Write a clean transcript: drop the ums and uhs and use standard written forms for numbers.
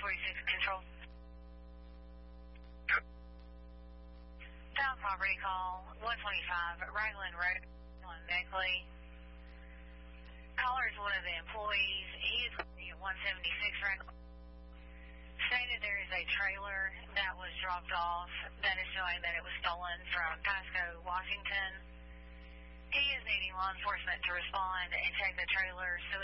46 control. Found property call 125 Raglan Road on Beckley. Caller is one of the employees. He is calling at 176 Raglan. Stated there is a trailer that was dropped off that is showing that it was stolen from Pasco, Washington. He is needing law enforcement to respond and check the trailer so